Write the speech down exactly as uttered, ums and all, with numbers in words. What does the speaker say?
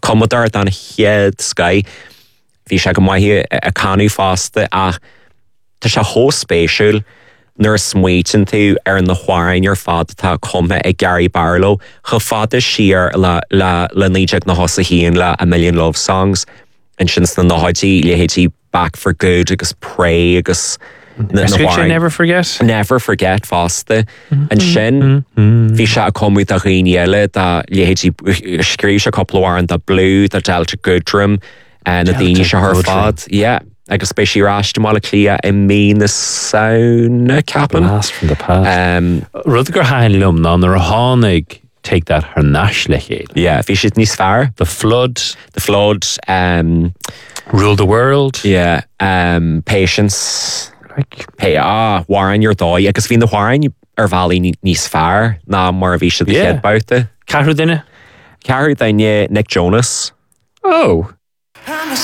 Commodore dan head sky bhí sé go maithí a canú fásta ach tá sé hó spéisiúil nuair smuoitin tú ar na chháin ar fad tá cuma ag Gary Barlow chu fada siar le le le níteag na hosa híon le A Million Love Songs an sin na náidí lehétí Back for Good agus Pray agus Never Forget Never Forget fásta an sin bhí se a comú a réile de lehétí scrí se coppleháin de Blue de Delta Goodrum na daoine se th fad yeah agus spéisi ráiste mála clia I mí na saona capan. Blast from the past. Um, Rud gur hain lum ná nar a hánig take that her nash le chéile. Yeah, bhí siad níos fearr. The Flood. The Flood. Um, Rule the World. Yeah. Um, Patience. Like, hey, ah, Warren your dói. Agus bhín na Warren ar bhelaí níos fearr ná mar bhí siad yeah. chéad bouta. Carú duine? Carú duine Nick Jonas. Oh.